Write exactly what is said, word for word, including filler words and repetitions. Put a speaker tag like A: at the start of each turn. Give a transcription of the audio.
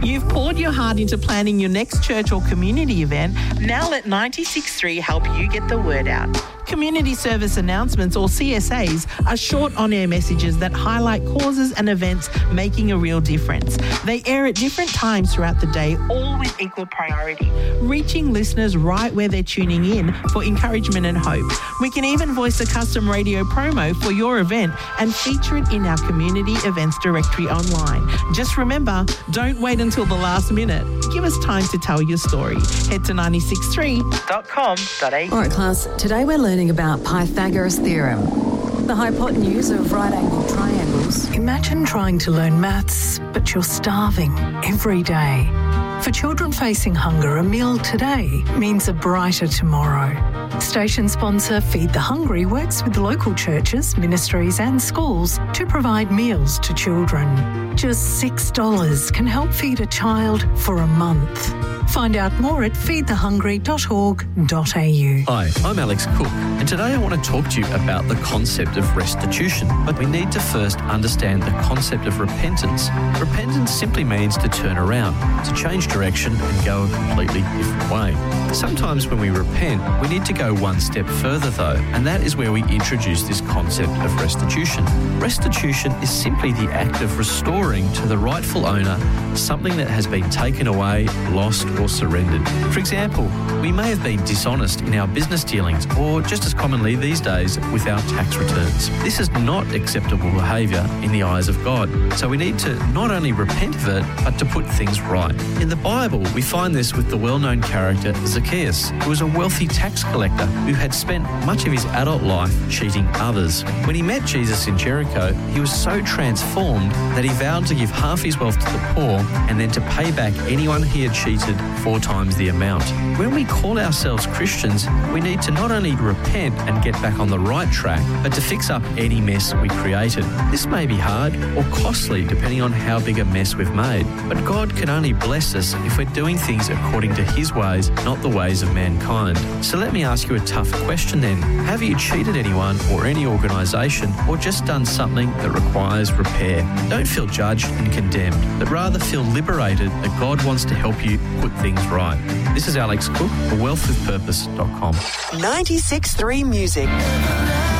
A: You've poured your heart into planning your next church or community event. Now let ninety-six point three help you get the word out. Community service announcements, or C S As, are short on-air messages that highlight causes and events making a real difference. They air at different times throughout the day, all with equal priority, reaching listeners right where they're tuning in for encouragement and hope. We can even voice a custom radio promo for your event and feature it in our community events directory online. Just remember, don't wait until the last minute. Give us time to tell your story. Head to ninety-six point three dot com dot a u.
B: All right, class, today we're learning about Pythagoras' theorem, the hypotenuse of right-angled triangles.
C: Imagine trying to learn maths, but you're starving every day. For children facing hunger, a meal today means a brighter tomorrow. Station sponsor Feed the Hungry works with local churches, ministries and schools to provide meals to children. Just six dollars can help feed a child for a month. Find out more at feed the hungry dot org dot a u.
D: Hi, I'm Alex Cook, and today I want to talk to you about the concept of restitution. But we need to first understand the concept of repentance. Repentance simply means to turn around, to change direction and go a completely different way. Sometimes when we repent, we need to go one step further though, and that is where we introduce this concept of restitution. Restitution is simply the act of restoring to the rightful owner something that has been taken away, lost or surrendered. For example, we may have been dishonest in our business dealings, or just as commonly these days, with our tax returns. This is not acceptable behaviour in the eyes of God. So we need to not only repent of it, but to put things right. In the Bible, we find this with the well-known character Zacchaeus, who was a wealthy tax collector who had spent much of his adult life cheating others. When he met Jesus in Jericho, he was so transformed that he vowed to give half his wealth to the poor and then to pay back anyone he had cheated four times the amount. When we call ourselves Christians, we need to not only repent and get back on the right track, but to fix up any mess we created. This may be hard or costly depending on how big a mess we've made, but God can only bless us if we're doing things according to His ways, not the ways of mankind. So let me ask you a tough question then. Have you cheated anyone or any organisation, or just done something that requires repair? Don't feel judged and condemned, but rather feel liberated that God wants to help you put things right. This is Alex Cook for wealth with purpose dot com.
E: ninety-six point three Music.